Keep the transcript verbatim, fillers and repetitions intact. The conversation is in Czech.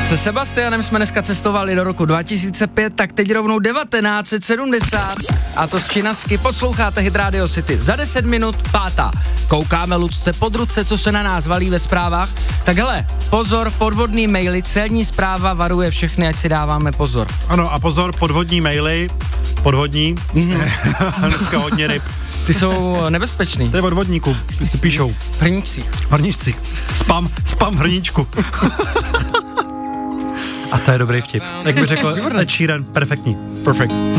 Se Sebastianem jsme dneska cestovali do roku dva tisíce pět, tak teď rovnou devatenáct set sedmdesát. A to z Činasky. Posloucháte Hit Radio City. Za deset minut pátá. Koukáme Lucce pod ruce, co se na nás valí ve zprávách. Tak hele, pozor, podvodný maily, celní správa varuje všechny, ať si dáváme pozor. Ano a pozor, podvodní maily, podvodní, mm-hmm. dneska hodně ryb. Ty jsou nebezpečný. To je od vodníků, ty si píšou. V hrníčcích. V hrníčcích. Spam, spam v hrníčku. A to je dobrý vtip. Jak by řekl Ed Sheeran, perfektní. Perfect.